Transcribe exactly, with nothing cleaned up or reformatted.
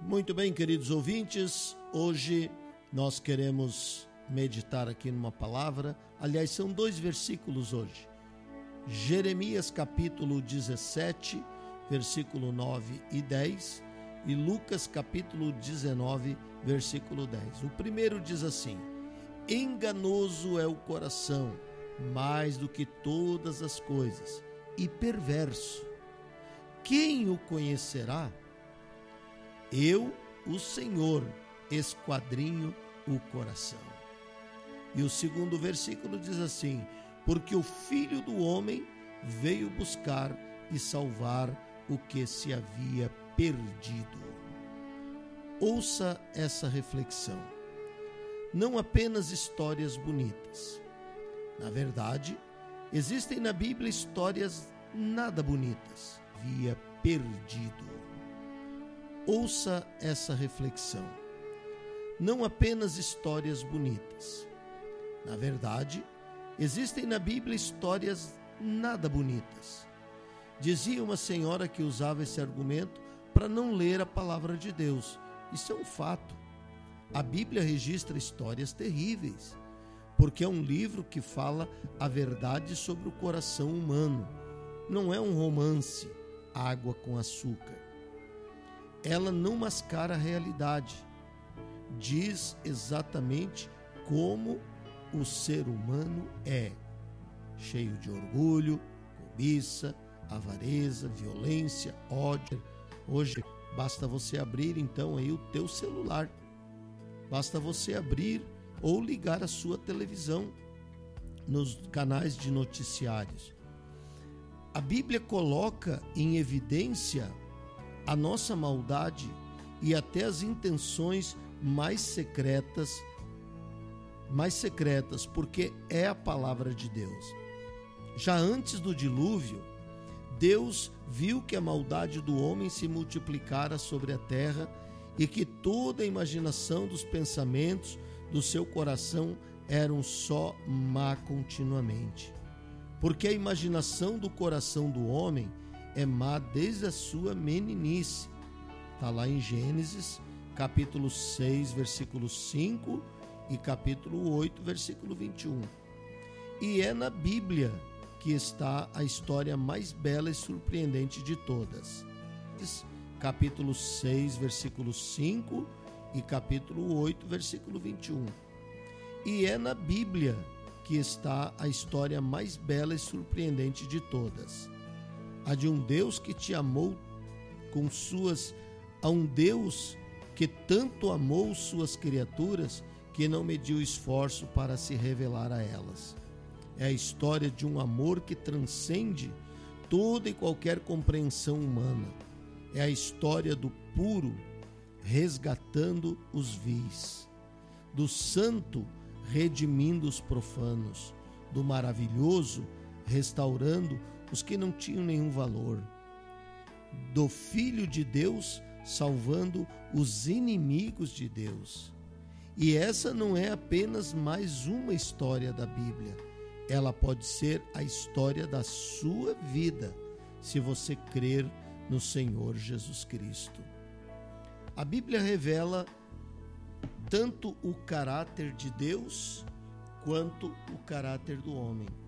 Muito bem, queridos ouvintes, hoje nós queremos meditar aqui numa palavra, aliás, são dois versículos hoje. Jeremias capítulo dezessete, versículo nove e dez, e Lucas capítulo dezenove, versículo dez. O primeiro diz assim: enganoso é o coração, mais do que todas as coisas, e perverso. Quem o conhecerá? Eu, o Senhor, esquadrinho o coração. E o segundo versículo diz assim: porque o Filho do Homem veio buscar e salvar o que se havia perdido. Ouça essa reflexão. Não apenas histórias bonitas. Na verdade, existem na Bíblia histórias nada bonitas. Havia perdido. Ouça essa reflexão. Não apenas histórias bonitas. Na verdade, existem na Bíblia histórias nada bonitas. Dizia uma senhora que usava esse argumento para não ler a palavra de Deus. Isso é um fato. A Bíblia registra histórias terríveis, porque é um livro que fala a verdade sobre o coração humano. Não é um romance, água com açúcar. Ela não mascara a realidade. Diz exatamente como o ser humano é. Cheio de orgulho, cobiça, avareza, violência, ódio. Hoje basta você abrir então aí o teu celular. Basta você abrir ou ligar a sua televisão nos canais de noticiários. A Bíblia coloca em evidência a nossa maldade e até as intenções mais secretas, mais secretas, porque é a palavra de Deus. Já antes do dilúvio, Deus viu que a maldade do homem se multiplicara sobre a terra e que toda a imaginação dos pensamentos do seu coração eram só má continuamente. Porque a imaginação do coração do homem é má desde a sua meninice. Está lá em Gênesis, capítulo seis, versículo cinco e capítulo oito, versículo vinte e um. E é na Bíblia que está a história mais bela e surpreendente de todas. Capítulo seis, versículo cinco e capítulo oito, versículo vinte e um. E é na Bíblia que está a história mais bela e surpreendente de todas. A de um Deus que te amou com suas... A um Deus que tanto amou suas criaturas que não mediu esforço para se revelar a elas. É a história de um amor que transcende toda e qualquer compreensão humana. É a história do puro resgatando os vis, do santo redimindo os profanos, do maravilhoso restaurando os que não tinham nenhum valor, do Filho de Deus salvando os inimigos de Deus. E essa não é apenas mais uma história da Bíblia. Ela pode ser a história da sua vida, se você crer no Senhor Jesus Cristo. A Bíblia revela tanto o caráter de Deus quanto o caráter do homem.